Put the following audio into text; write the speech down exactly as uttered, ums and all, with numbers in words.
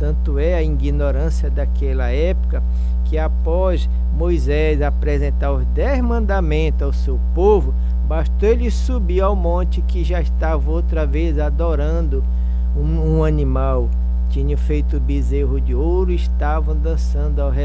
Tanto é a ignorância daquela época que após Moisés apresentar os dez mandamentos ao seu povo, bastou ele subir ao monte que já estava outra vez adorando um, um animal. Tinha feito bezerro de ouro e estavam dançando ao redor.